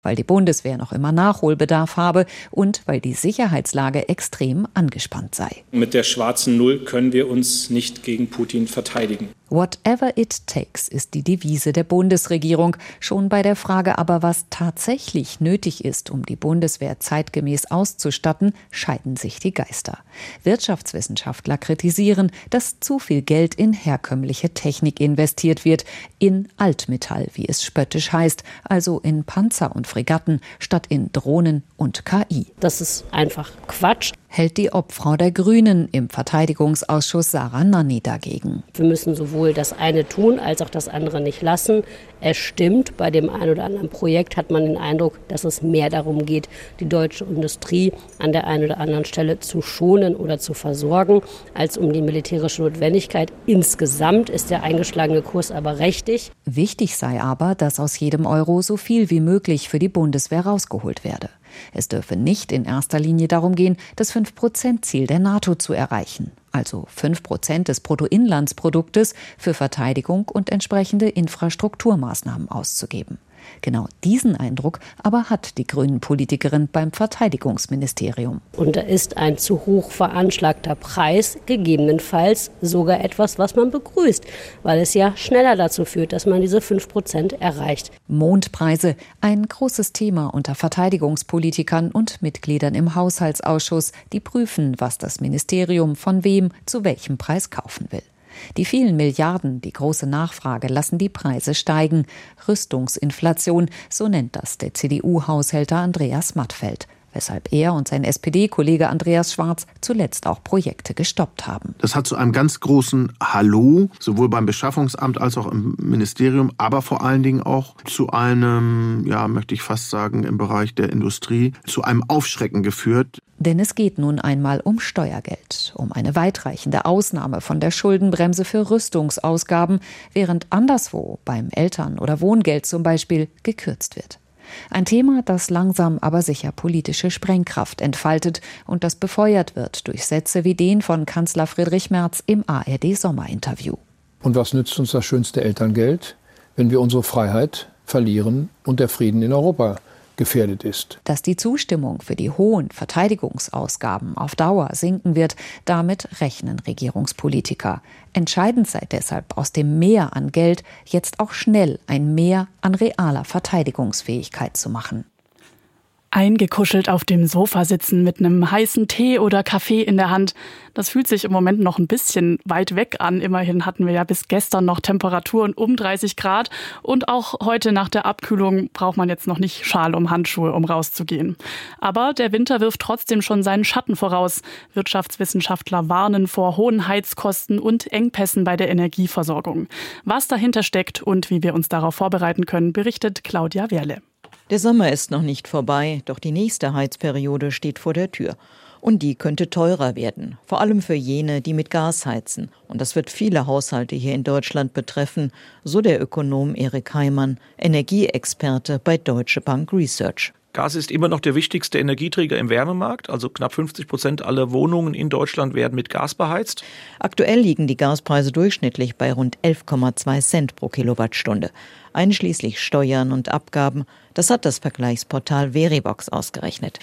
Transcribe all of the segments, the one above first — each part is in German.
weil die Bundeswehr noch immer Nachholbedarf habe und weil die Sicherheitslage extrem angespannt sei. Mit der schwarzen Null können wir uns nicht gegen Putin verteidigen. Whatever it takes ist die Devise der Bundesregierung. Schon bei der Frage aber, was tatsächlich nötig ist, um die Bundeswehr zeitgemäß auszustatten, scheiden sich die Geister. Wirtschaftswissenschaftler kritisieren, dass zu viel Geld in herkömmliche Technik investiert wird, in Altmetall, wie es spöttisch heißt, also in Panzer und Fregatten statt in Drohnen und KI. Das ist einfach Quatsch, hält die Obfrau der Grünen im Verteidigungsausschuss Sarah Nanni dagegen. Wir müssen sowohl das eine tun, als auch das andere nicht lassen. Es stimmt, bei dem einen oder anderen Projekt hat man den Eindruck, dass es mehr darum geht, die deutsche Industrie an der einen oder anderen Stelle zu schonen oder zu versorgen, als um die militärische Notwendigkeit. Insgesamt ist der eingeschlagene Kurs aber richtig. Wichtig sei aber, dass aus jedem Euro so viel wie möglich für die Bundeswehr rausgeholt werde. Es dürfe nicht in erster Linie darum gehen, das 5%-Ziel der NATO zu erreichen, also 5% des Bruttoinlandsproduktes für Verteidigung und entsprechende Infrastrukturmaßnahmen auszugeben. Genau diesen Eindruck aber hat die Grünen-Politikerin beim Verteidigungsministerium. Und da ist ein zu hoch veranschlagter Preis gegebenenfalls sogar etwas, was man begrüßt, weil es ja schneller dazu führt, dass man diese 5% erreicht. Mondpreise, ein großes Thema unter Verteidigungspolitikern und Mitgliedern im Haushaltsausschuss, die prüfen, was das Ministerium von wem zu welchem Preis kaufen will. Die vielen Milliarden, die große Nachfrage lassen die Preise steigen. Rüstungsinflation, so nennt das der CDU-Haushälter Andreas Mattfeld, weshalb er und sein SPD-Kollege Andreas Schwarz zuletzt auch Projekte gestoppt haben. Das hat zu einem ganz großen Hallo, sowohl beim Beschaffungsamt als auch im Ministerium, aber vor allen Dingen auch zu einem, möchte ich fast sagen, im Bereich der Industrie, zu einem Aufschrecken geführt. Denn es geht nun einmal um Steuergeld, um eine weitreichende Ausnahme von der Schuldenbremse für Rüstungsausgaben, während anderswo beim Eltern- oder Wohngeld zum Beispiel gekürzt wird. Ein Thema, das langsam aber sicher politische Sprengkraft entfaltet und das befeuert wird durch Sätze wie den von Kanzler Friedrich Merz im ARD-Sommerinterview. Und was nützt uns das schönste Elterngeld, wenn wir unsere Freiheit verlieren und der Frieden in Europa gefährdet ist? Dass die Zustimmung für die hohen Verteidigungsausgaben auf Dauer sinken wird, damit rechnen Regierungspolitiker. Entscheidend sei deshalb, aus dem Mehr an Geld jetzt auch schnell ein Mehr an realer Verteidigungsfähigkeit zu machen. Eingekuschelt auf dem Sofa sitzen mit einem heißen Tee oder Kaffee in der Hand. Das fühlt sich im Moment noch ein bisschen weit weg an. Immerhin hatten wir ja bis gestern noch Temperaturen um 30 Grad. Und auch heute nach der Abkühlung braucht man jetzt noch nicht Schal um Handschuhe, um rauszugehen. Aber der Winter wirft trotzdem schon seinen Schatten voraus. Wirtschaftswissenschaftler warnen vor hohen Heizkosten und Engpässen bei der Energieversorgung. Was dahinter steckt und wie wir uns darauf vorbereiten können, berichtet Claudia Wehrle. Der Sommer ist noch nicht vorbei, doch die nächste Heizperiode steht vor der Tür. Und die könnte teurer werden, vor allem für jene, die mit Gas heizen. Und das wird viele Haushalte hier in Deutschland betreffen, so der Ökonom Erik Heimann, Energieexperte bei Deutsche Bank Research. Gas ist immer noch der wichtigste Energieträger im Wärmemarkt. Also knapp 50% aller Wohnungen in Deutschland werden mit Gas beheizt. Aktuell liegen die Gaspreise durchschnittlich bei rund 11,2 Cent pro Kilowattstunde. Einschließlich Steuern und Abgaben. Das hat das Vergleichsportal Verivox ausgerechnet.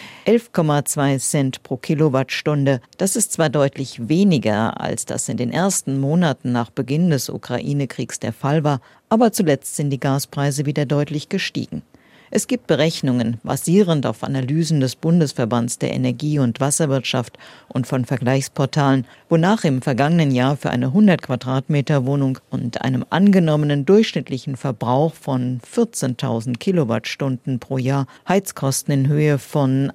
11,2 Cent pro Kilowattstunde. Das ist zwar deutlich weniger, als das in den ersten Monaten nach Beginn des Ukraine-Kriegs der Fall war, aber zuletzt sind die Gaspreise wieder deutlich gestiegen. Es gibt Berechnungen, basierend auf Analysen des Bundesverbands der Energie- und Wasserwirtschaft und von Vergleichsportalen, wonach im vergangenen Jahr für eine 100 Quadratmeter Wohnung und einem angenommenen durchschnittlichen Verbrauch von 14.000 Kilowattstunden pro Jahr Heizkosten in Höhe von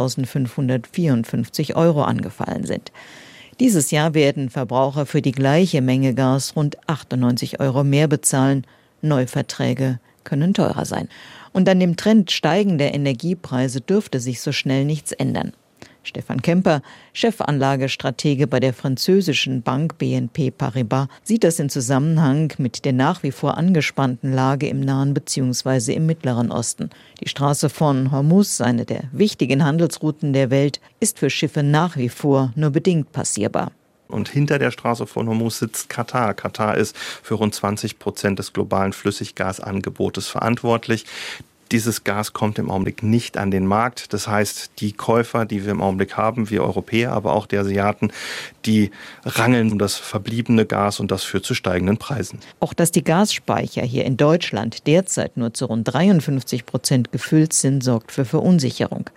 1.554 € angefallen sind. Dieses Jahr werden Verbraucher für die gleiche Menge Gas rund 98 € mehr bezahlen. Neuverträge können teurer sein. Und an dem Trend steigender Energiepreise dürfte sich so schnell nichts ändern. Stefan Kemper, Chefanlagestratege bei der französischen Bank BNP Paribas, sieht das in Zusammenhang mit der nach wie vor angespannten Lage im Nahen bzw. im Mittleren Osten. Die Straße von Hormuz, eine der wichtigen Handelsrouten der Welt, ist für Schiffe nach wie vor nur bedingt passierbar. Und hinter der Straße von Hormuz sitzt Katar. Katar ist für rund 20% des globalen Flüssiggasangebotes verantwortlich. dieses Gas kommt im Augenblick nicht an den Markt. Das heißt, die Käufer, die wir im Augenblick haben, wir Europäer, aber auch die Asiaten, die rangeln um das verbliebene Gas und das führt zu steigenden Preisen. Auch dass die Gasspeicher hier in Deutschland derzeit nur zu rund 53% gefüllt sind, sorgt für Verunsicherung.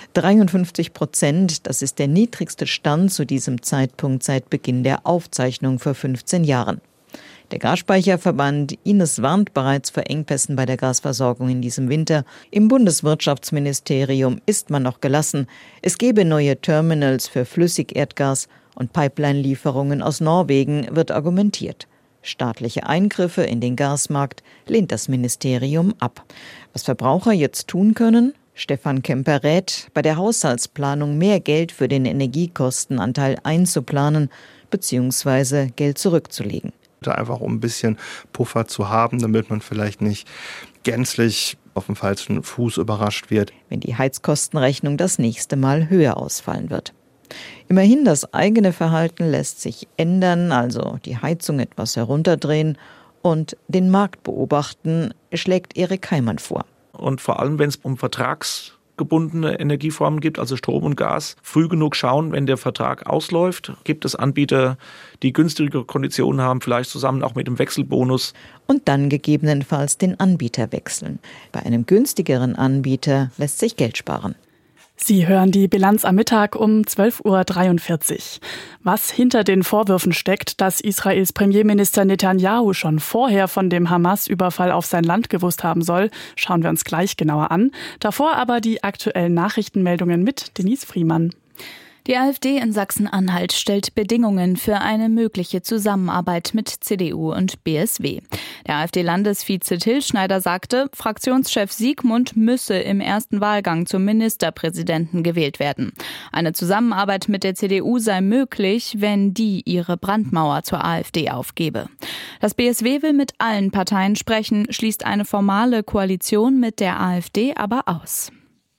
53%, das ist der niedrigste Stand zu diesem Zeitpunkt seit Beginn der Aufzeichnung vor 15 Jahren. Der Gasspeicherverband Ines warnt bereits vor Engpässen bei der Gasversorgung in diesem Winter. Im Bundeswirtschaftsministerium ist man noch gelassen. Es gebe neue Terminals für Flüssigerdgas und Pipeline-Lieferungen aus Norwegen, wird argumentiert. Staatliche Eingriffe in den Gasmarkt lehnt das Ministerium ab. Was Verbraucher jetzt tun können? Stefan Kemper rät, bei der Haushaltsplanung mehr Geld für den Energiekostenanteil einzuplanen bzw. Geld zurückzulegen. Einfach um ein bisschen Puffer zu haben, damit man vielleicht nicht gänzlich auf dem falschen Fuß überrascht wird. Wenn die Heizkostenrechnung das nächste Mal höher ausfallen wird. Immerhin, das eigene Verhalten lässt sich ändern, also die Heizung etwas herunterdrehen und den Markt beobachten, schlägt Erik Heimann vor. Und vor allem, wenn es um vertragsgebundene Energieformen geht, also Strom und Gas, früh genug schauen, wenn der Vertrag ausläuft. Gibt es Anbieter, die günstigere Konditionen haben, vielleicht zusammen auch mit dem Wechselbonus. Und dann gegebenenfalls den Anbieter wechseln. Bei einem günstigeren Anbieter lässt sich Geld sparen. Sie hören die Bilanz am Mittag um 12.43 Uhr. Was hinter den Vorwürfen steckt, dass Israels Premierminister Netanyahu schon vorher von dem Hamas-Überfall auf sein Land gewusst haben soll, schauen wir uns gleich genauer an. Davor aber die aktuellen Nachrichtenmeldungen mit Denise Friemann. Die AfD in Sachsen-Anhalt stellt Bedingungen für eine mögliche Zusammenarbeit mit CDU und BSW. Der AfD-Landesvize Till Schneider sagte, Fraktionschef Siegmund müsse im ersten Wahlgang zum Ministerpräsidenten gewählt werden. Eine Zusammenarbeit mit der CDU sei möglich, wenn die ihre Brandmauer zur AfD aufgebe. Das BSW will mit allen Parteien sprechen, schließt eine formale Koalition mit der AfD aber aus.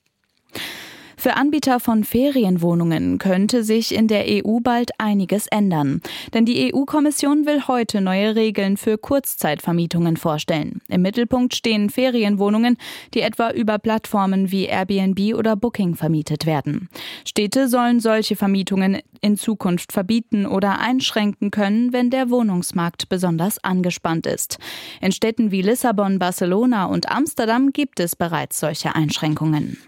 Für Anbieter von Ferienwohnungen könnte sich in der EU bald einiges ändern. Denn die EU-Kommission will heute neue Regeln für Kurzzeitvermietungen vorstellen. Im Mittelpunkt stehen Ferienwohnungen, die etwa über Plattformen wie Airbnb oder Booking vermietet werden. Städte sollen solche Vermietungen in Zukunft verbieten oder einschränken können, wenn der Wohnungsmarkt besonders angespannt ist. In Städten wie Lissabon, Barcelona und Amsterdam gibt es bereits solche Einschränkungen.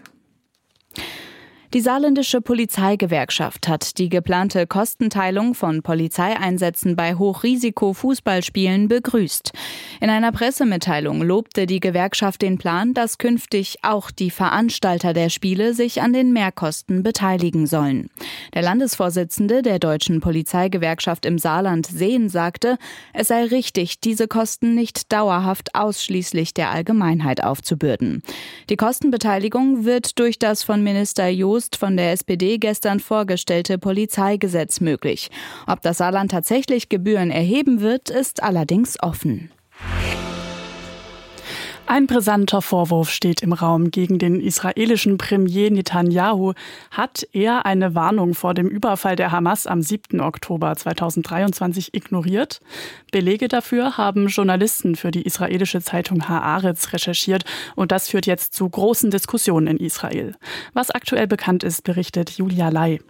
Die saarländische Polizeigewerkschaft hat die geplante Kostenteilung von Polizeieinsätzen bei Hochrisiko-Fußballspielen begrüßt. In einer Pressemitteilung lobte die Gewerkschaft den Plan, dass künftig auch die Veranstalter der Spiele sich an den Mehrkosten beteiligen sollen. Der Landesvorsitzende der Deutschen Polizeigewerkschaft im Saarland, Sehn, sagte, es sei richtig, diese Kosten nicht dauerhaft ausschließlich der Allgemeinheit aufzubürden. Die Kostenbeteiligung wird durch das von Minister Jost von der SPD gestern vorgestellte Polizeigesetz möglich. Ob das Saarland tatsächlich Gebühren erheben wird, ist allerdings offen. Ein brisanter Vorwurf steht im Raum gegen den israelischen Premier Netanyahu. Hat er eine Warnung vor dem Überfall der Hamas am 7. Oktober 2023 ignoriert? Belege dafür haben Journalisten für die israelische Zeitung Haaretz recherchiert und das führt jetzt zu großen Diskussionen in Israel. Was aktuell bekannt ist, berichtet Julia Lai.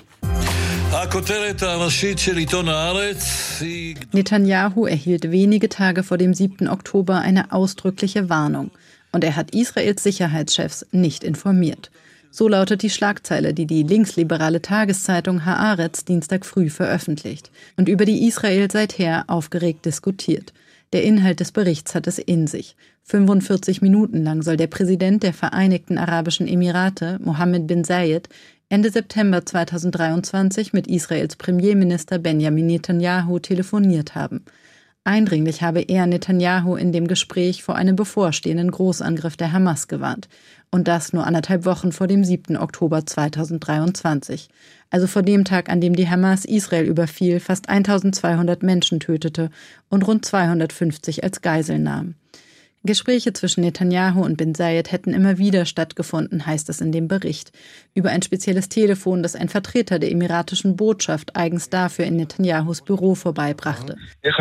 Netanyahu erhielt wenige Tage vor dem 7. Oktober eine ausdrückliche Warnung. Und er hat Israels Sicherheitschefs nicht informiert. So lautet die Schlagzeile, die die linksliberale Tageszeitung Haaretz Dienstag früh veröffentlicht und über die Israel seither aufgeregt diskutiert. Der Inhalt des Berichts hat es in sich. 45 Minuten lang soll der Präsident der Vereinigten Arabischen Emirate, Mohammed bin Zayed, Ende September 2023 mit Israels Premierminister Benjamin Netanyahu telefoniert haben. Eindringlich habe er Netanyahu in dem Gespräch vor einem bevorstehenden Großangriff der Hamas gewarnt. Und das nur 1,5 Wochen vor dem 7. Oktober 2023. Also vor dem Tag, an dem die Hamas Israel überfiel, fast 1200 Menschen tötete und rund 250 als Geiseln nahm. Gespräche zwischen Netanyahu und bin Zayed hätten immer wieder stattgefunden, heißt es in dem Bericht. Über ein spezielles Telefon, das ein Vertreter der emiratischen Botschaft eigens dafür in Netanyahus Büro vorbeibrachte.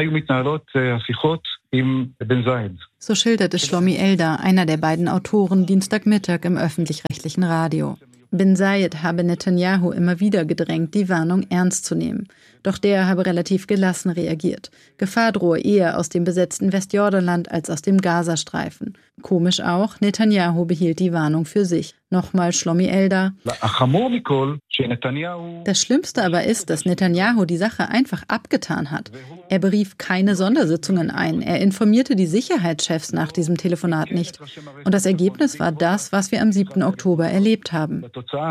So schilderte Shlomi Eldar, einer der beiden Autoren, Dienstagmittag im öffentlich-rechtlichen Radio. Bin Zayed habe Netanyahu immer wieder gedrängt, die Warnung ernst zu nehmen. Doch der habe relativ gelassen reagiert. Gefahr drohe eher aus dem besetzten Westjordanland als aus dem Gazastreifen. Komisch auch, Netanyahu behielt die Warnung für sich. Nochmal Shlomi Eldar. Das Schlimmste aber ist, dass Netanyahu die Sache einfach abgetan hat. Er berief keine Sondersitzungen ein. Er informierte die Sicherheitschefs nach diesem Telefonat nicht. Und das Ergebnis war das, was wir am 7. Oktober erlebt haben.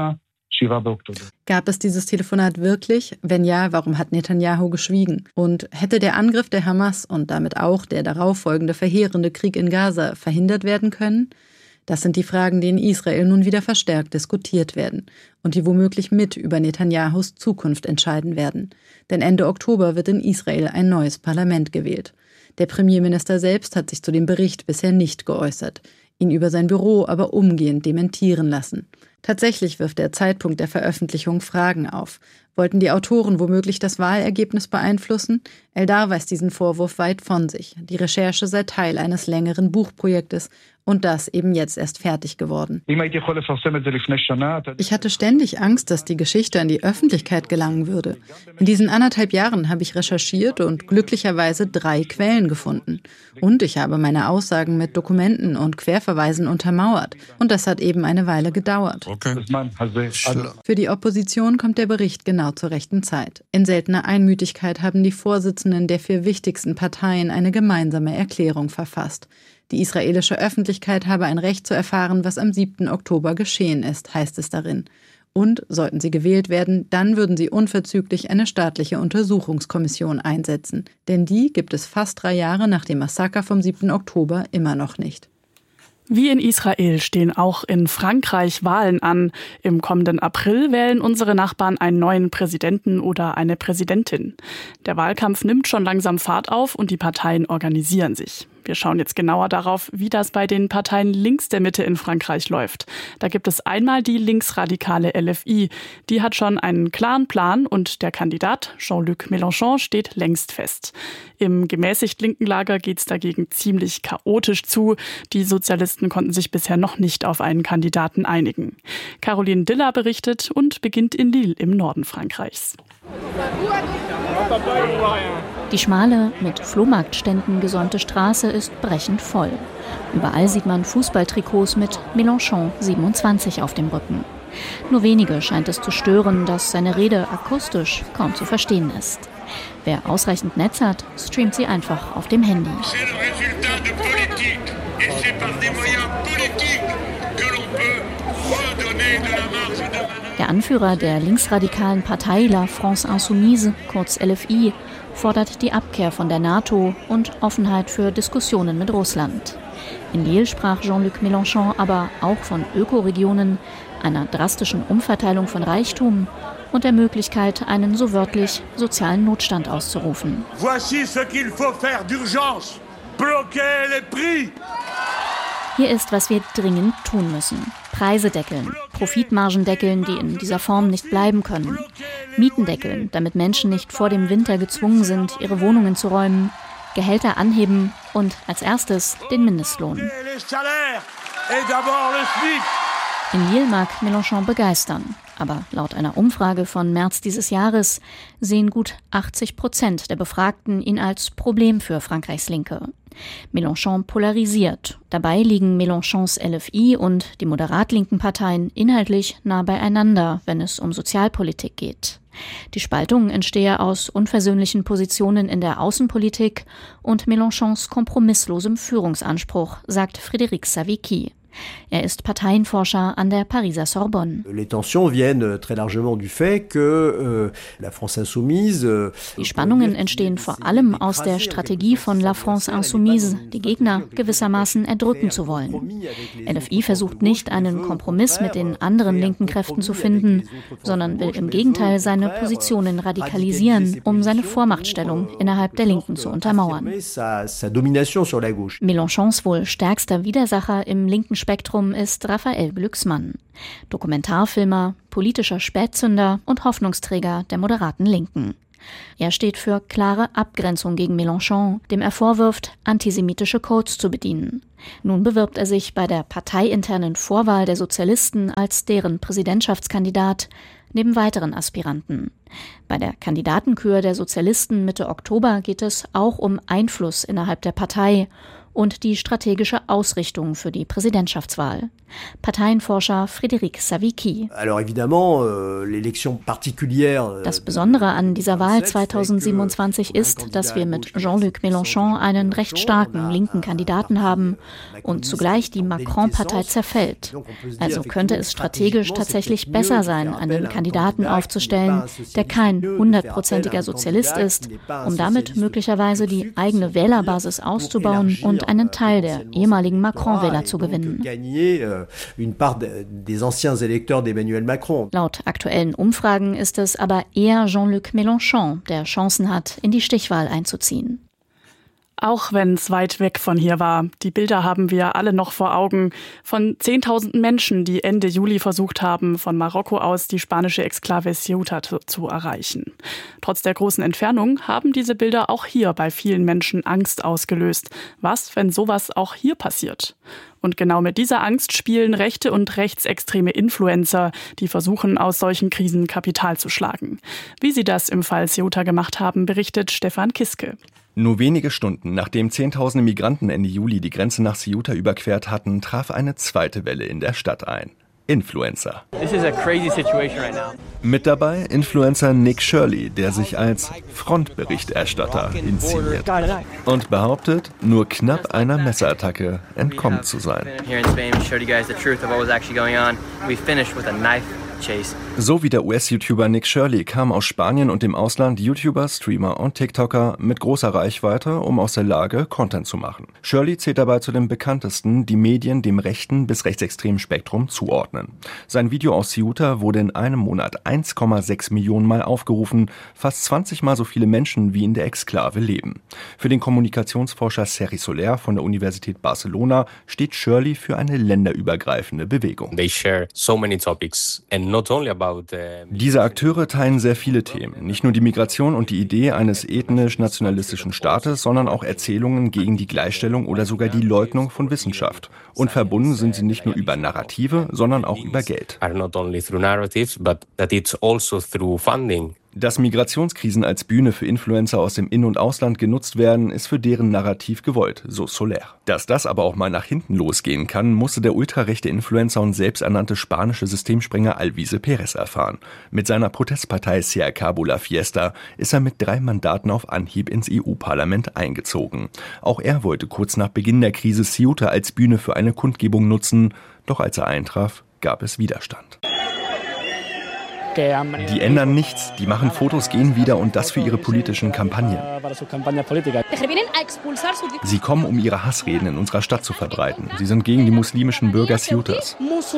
Gab es dieses Telefonat wirklich? Wenn ja, warum hat Netanyahu geschwiegen? Und hätte der Angriff der Hamas und damit auch der darauffolgende verheerende Krieg in Gaza verhindert werden können? Das sind die Fragen, die in Israel nun wieder verstärkt diskutiert werden und die womöglich mit über Netanyahus Zukunft entscheiden werden. Denn Ende Oktober wird in Israel ein neues Parlament gewählt. Der Premierminister selbst hat sich zu dem Bericht bisher nicht geäußert, ihn über sein Büro aber umgehend dementieren lassen. Tatsächlich wirft der Zeitpunkt der Veröffentlichung Fragen auf. Wollten die Autoren womöglich das Wahlergebnis beeinflussen? Eldar weist diesen Vorwurf weit von sich. Die Recherche sei Teil eines längeren Buchprojektes und das eben jetzt erst fertig geworden. Ich hatte ständig Angst, dass die Geschichte an die Öffentlichkeit gelangen würde. In diesen 1,5 Jahren habe ich recherchiert und glücklicherweise 3 Quellen gefunden. Und ich habe meine Aussagen mit Dokumenten und Querverweisen untermauert. Und das hat eben eine Weile gedauert. Okay. Für die Opposition kommt der Bericht genau zur rechten Zeit. In seltener Einmütigkeit haben die Vorsitzenden der 4 wichtigsten Parteien eine gemeinsame Erklärung verfasst. Die israelische Öffentlichkeit habe ein Recht zu erfahren, was am 7. Oktober geschehen ist, heißt es darin. Und, sollten sie gewählt werden, dann würden sie unverzüglich eine staatliche Untersuchungskommission einsetzen. Denn die gibt es fast 3 Jahre nach dem Massaker vom 7. Oktober immer noch nicht. Wie in Israel stehen auch in Frankreich Wahlen an. Im kommenden April wählen unsere Nachbarn einen neuen Präsidenten oder eine Präsidentin. Der Wahlkampf nimmt schon langsam Fahrt auf und die Parteien organisieren sich. Wir schauen jetzt genauer darauf, wie das bei den Parteien links der Mitte in Frankreich läuft. Da gibt es einmal die linksradikale LFI. Die hat schon einen klaren Plan und der Kandidat Jean-Luc Mélenchon steht längst fest. Im gemäßigt linken Lager geht es dagegen ziemlich chaotisch zu. Die Sozialisten konnten sich bisher noch nicht auf einen Kandidaten einigen. Caroline Diller berichtet und beginnt in Lille im Norden Frankreichs. Die schmale, mit Flohmarktständen gesäumte Straße ist brechend voll. Überall sieht man Fußballtrikots mit Mélenchon 27 auf dem Rücken. Nur wenige scheint es zu stören, dass seine Rede akustisch kaum zu verstehen ist. Wer ausreichend Netz hat, streamt sie einfach auf dem Handy. Der Anführer der linksradikalen Partei La France Insoumise, kurz LFI, fordert die Abkehr von der NATO und Offenheit für Diskussionen mit Russland. In Lille sprach Jean-Luc Mélenchon aber auch von Ökoregionen, einer drastischen Umverteilung von Reichtum und der Möglichkeit, einen so wörtlich sozialen Notstand auszurufen. Voici ce qu'il faut faire d'urgence. Bloquer les prix. Hier ist, was wir dringend tun müssen. Preise deckeln, Profitmargen deckeln, die in dieser Form nicht bleiben können. Mieten deckeln, damit Menschen nicht vor dem Winter gezwungen sind, ihre Wohnungen zu räumen. Gehälter anheben und als erstes den Mindestlohn. In Lille mag Mélenchon begeistern. Aber laut einer Umfrage von März dieses Jahres sehen gut 80% der Befragten ihn als Problem für Frankreichs Linke. Mélenchon polarisiert. Dabei liegen Mélenchons LFI und die moderat-linken Parteien inhaltlich nah beieinander, wenn es um Sozialpolitik geht. Die Spaltung entstehe aus unversöhnlichen Positionen in der Außenpolitik und Mélenchons kompromisslosem Führungsanspruch, sagt Frédéric Savicki. Er ist Parteienforscher an der Pariser Sorbonne. Die Spannungen entstehen vor allem aus der Strategie von La France Insoumise, die Gegner gewissermaßen erdrücken zu wollen. LFI versucht nicht, einen Kompromiss mit den anderen linken Kräften zu finden, sondern will im Gegenteil seine Positionen radikalisieren, um seine Vormachtstellung innerhalb der Linken zu untermauern. Mélenchons wohl stärkster Widersacher im linken Spektrum ist Raphael Glucksmann, Dokumentarfilmer, politischer Spätzünder und Hoffnungsträger der moderaten Linken. Er steht für klare Abgrenzung gegen Mélenchon, dem er vorwirft, antisemitische Codes zu bedienen. Nun bewirbt er sich bei der parteiinternen Vorwahl der Sozialisten als deren Präsidentschaftskandidat, neben weiteren Aspiranten. Bei der Kandidatenkür der Sozialisten Mitte Oktober geht es auch um Einfluss innerhalb der Partei und die strategische Ausrichtung für die Präsidentschaftswahl. Parteienforscher Frédéric Savicki. Das Besondere an dieser Wahl 2027 ist, dass wir mit Jean-Luc Mélenchon einen recht starken linken Kandidaten haben und zugleich die Macron-Partei zerfällt. Also könnte es strategisch tatsächlich besser sein, einen Kandidaten aufzustellen, der kein 100%iger Sozialist ist, um damit möglicherweise die eigene Wählerbasis auszubauen und einen Teil der ehemaligen Macron-Wähler zu gewinnen. Laut aktuellen Umfragen ist es aber eher Jean-Luc Mélenchon, der Chancen hat, in die Stichwahl einzuziehen. Auch wenn es weit weg von hier war, die Bilder haben wir alle noch vor Augen von 10.000 Menschen, die Ende Juli versucht haben, von Marokko aus die spanische Exklave Ceuta zu erreichen. Trotz der großen Entfernung haben diese Bilder auch hier bei vielen Menschen Angst ausgelöst. Was, wenn sowas auch hier passiert? Und genau mit dieser Angst spielen rechte und rechtsextreme Influencer, die versuchen, aus solchen Krisen Kapital zu schlagen. Wie sie das im Fall Ceuta gemacht haben, berichtet Stefan Kiske. Nur wenige Stunden nachdem Zehntausende Migranten Ende Juli die Grenze nach Ceuta überquert hatten, traf eine zweite Welle in der Stadt ein. Influencer. Mit dabei Influencer Nick Shirley, der sich als Frontberichterstatter inszeniert und behauptet, nur knapp einer Messerattacke entkommen zu sein. So wie der US-YouTuber Nick Shirley kamen aus Spanien und dem Ausland YouTuber, Streamer und TikToker mit großer Reichweite, um aus der Lage Content zu machen. Shirley zählt dabei zu den bekanntesten, die Medien dem rechten bis rechtsextremen Spektrum zuordnen. Sein Video aus Ceuta wurde in einem Monat 1,6 Millionen Mal aufgerufen, fast 20 Mal so viele Menschen wie in der Exklave leben. Für den Kommunikationsforscher Sergi Soler von der Universität Barcelona steht Shirley für eine länderübergreifende Bewegung. Diese Akteure teilen sehr viele Themen, nicht nur die Migration und die Idee eines ethnisch-nationalistischen Staates, sondern auch Erzählungen gegen die Gleichstellung oder sogar die Leugnung von Wissenschaft. Und verbunden sind sie nicht nur über Narrative, sondern auch über Geld. Dass Migrationskrisen als Bühne für Influencer aus dem In- und Ausland genutzt werden, ist für deren Narrativ gewollt, so Soler. Dass das aber auch mal nach hinten losgehen kann, musste der ultrarechte Influencer und selbsternannte spanische Systemsprenger Alvise Perez erfahren. Mit seiner Protestpartei Se Acabó la Fiesta ist er mit 3 Mandaten auf Anhieb ins EU-Parlament eingezogen. Auch er wollte kurz nach Beginn der Krise Ceuta als Bühne für eine Kundgebung nutzen, doch als er eintraf, gab es Widerstand. Die ändern nichts, die machen Fotos, gehen wieder und das für ihre politischen Kampagnen. Sie kommen, um ihre Hassreden in unserer Stadt zu verbreiten. Sie sind gegen die muslimischen Bürger Ceutas.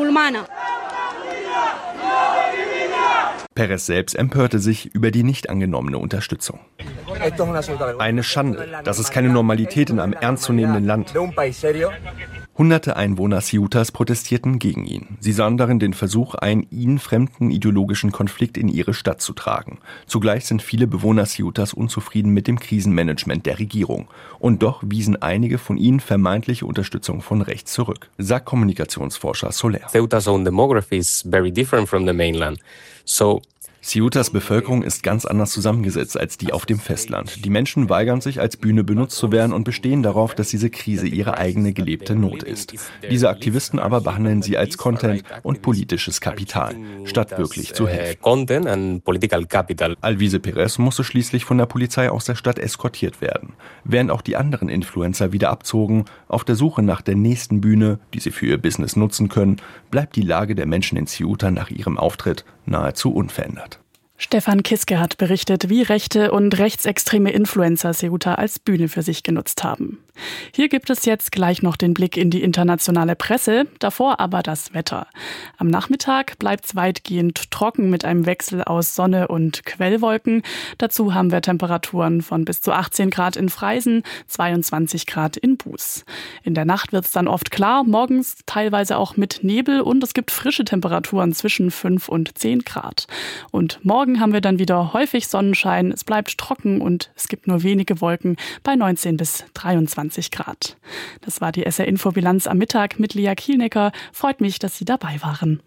Perez selbst empörte sich über die nicht angenommene Unterstützung. Eine Schande, das ist keine Normalität in einem ernstzunehmenden Land. Hunderte Einwohner Ceutas protestierten gegen ihn. Sie sahen darin den Versuch, einen ihnen fremden ideologischen Konflikt in ihre Stadt zu tragen. Zugleich sind viele Bewohner Ceutas unzufrieden mit dem Krisenmanagement der Regierung. Und doch wiesen einige von ihnen vermeintliche Unterstützung von rechts zurück, sagt Kommunikationsforscher Soler. Ceuta's own demography is very different from the mainland. So Ceutas Bevölkerung ist ganz anders zusammengesetzt als die auf dem Festland. Die Menschen weigern sich, als Bühne benutzt zu werden und bestehen darauf, dass diese Krise ihre eigene gelebte Not ist. Diese Aktivisten aber behandeln sie als Content und politisches Kapital, statt wirklich zu helfen. Alvise Perez musste schließlich von der Polizei aus der Stadt eskortiert werden, während auch die anderen Influencer wieder abzogen. Auf der Suche nach der nächsten Bühne, die sie für ihr Business nutzen können, bleibt die Lage der Menschen in Ceuta nach ihrem Auftritt nahezu unverändert. Stefan Kiske hat berichtet, wie rechte und rechtsextreme Influencer Ceuta als Bühne für sich genutzt haben. Hier gibt es jetzt gleich noch den Blick in die internationale Presse, davor aber das Wetter. Am Nachmittag bleibt es weitgehend trocken mit einem Wechsel aus Sonne und Quellwolken. Dazu haben wir Temperaturen von bis zu 18 Grad in Freisen, 22 Grad in Buß. In der Nacht wird es dann oft klar, morgens teilweise auch mit Nebel und es gibt frische Temperaturen zwischen 5 und 10 Grad. Und morgen haben wir dann wieder häufig Sonnenschein, es bleibt trocken und es gibt nur wenige Wolken bei 19 bis 23 Grad. Das war die SR-Info-Bilanz am Mittag mit Lea Kielnecker. Freut mich, dass Sie dabei waren.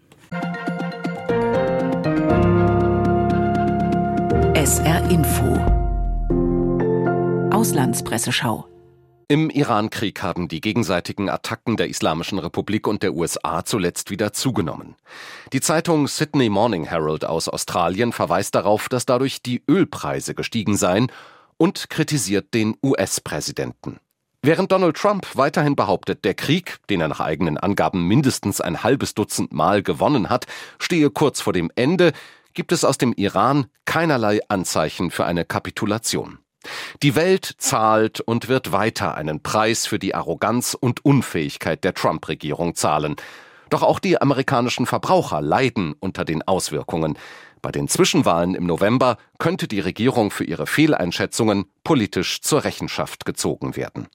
SR-Info Auslandspresseschau. Im Iran-Krieg haben die gegenseitigen Attacken der Islamischen Republik und der USA zuletzt wieder zugenommen. Die Zeitung Sydney Morning Herald aus Australien verweist darauf, dass dadurch die Ölpreise gestiegen seien und kritisiert den US-Präsidenten. Während Donald Trump weiterhin behauptet, der Krieg, den er nach eigenen Angaben mindestens ein halbes Dutzend Mal gewonnen hat, stehe kurz vor dem Ende, gibt es aus dem Iran keinerlei Anzeichen für eine Kapitulation. Die Welt zahlt und wird weiter einen Preis für die Arroganz und Unfähigkeit der Trump-Regierung zahlen. Doch auch die amerikanischen Verbraucher leiden unter den Auswirkungen. Bei den Zwischenwahlen im November könnte die Regierung für ihre Fehleinschätzungen politisch zur Rechenschaft gezogen werden.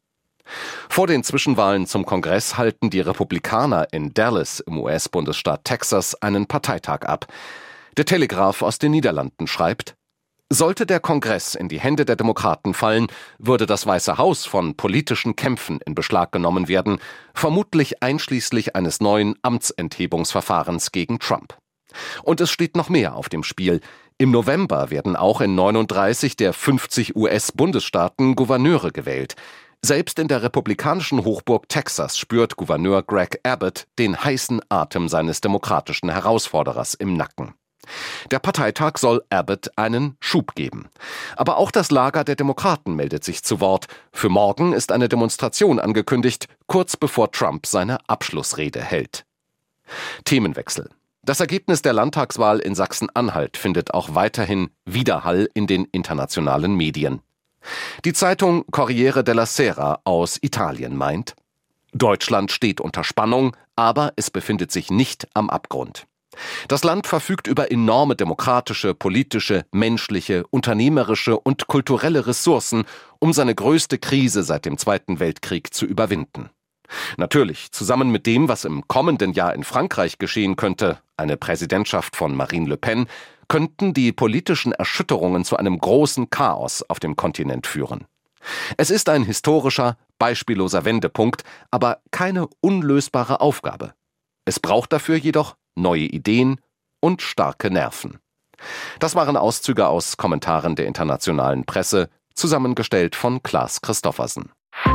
Vor den Zwischenwahlen zum Kongress halten die Republikaner in Dallas im US-Bundesstaat Texas einen Parteitag ab. Der Telegraph aus den Niederlanden schreibt: Sollte der Kongress in die Hände der Demokraten fallen, würde das Weiße Haus von politischen Kämpfen in Beschlag genommen werden, vermutlich einschließlich eines neuen Amtsenthebungsverfahrens gegen Trump. Und es steht noch mehr auf dem Spiel. Im November werden auch in 39 der 50 US-Bundesstaaten Gouverneure gewählt. Selbst in der republikanischen Hochburg Texas spürt Gouverneur Greg Abbott den heißen Atem seines demokratischen Herausforderers im Nacken. Der Parteitag soll Abbott einen Schub geben. Aber auch das Lager der Demokraten meldet sich zu Wort. Für morgen ist eine Demonstration angekündigt, kurz bevor Trump seine Abschlussrede hält. Themenwechsel. Das Ergebnis der Landtagswahl in Sachsen-Anhalt findet auch weiterhin Widerhall in den internationalen Medien. Die Zeitung Corriere della Sera aus Italien meint: Deutschland steht unter Spannung, aber es befindet sich nicht am Abgrund. Das Land verfügt über enorme demokratische, politische, menschliche, unternehmerische und kulturelle Ressourcen, um seine größte Krise seit dem Zweiten Weltkrieg zu überwinden. Natürlich, zusammen mit dem, was im kommenden Jahr in Frankreich geschehen könnte, eine Präsidentschaft von Marine Le Pen, könnten die politischen Erschütterungen zu einem großen Chaos auf dem Kontinent führen. Es ist ein historischer, beispielloser Wendepunkt, aber keine unlösbare Aufgabe. Es braucht dafür jedoch neue Ideen und starke Nerven. Das waren Auszüge aus Kommentaren der internationalen Presse, zusammengestellt von Klaas Christoffersen.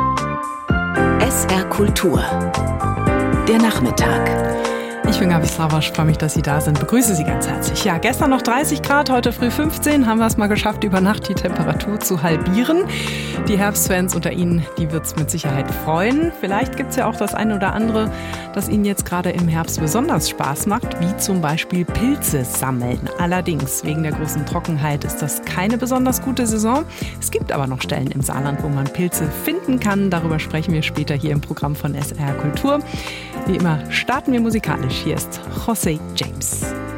SR Kultur. Der Nachmittag. Ich bin Gabi Sravasch, freue mich, dass Sie da sind. Begrüße Sie ganz herzlich. Ja, gestern noch 30 Grad, heute früh 15. Haben wir es mal geschafft, über Nacht die Temperatur zu halbieren. Die Herbstfans unter Ihnen, die wird es mit Sicherheit freuen. Vielleicht gibt es ja auch das eine oder andere, das Ihnen jetzt gerade im Herbst besonders Spaß macht, wie zum Beispiel Pilze sammeln. Allerdings, wegen der großen Trockenheit ist das keine besonders gute Saison. Es gibt aber noch Stellen im Saarland, wo man Pilze finden kann. Darüber sprechen wir später hier im Programm von SR Kultur. Wie immer starten wir musikalisch. Hier ist José James.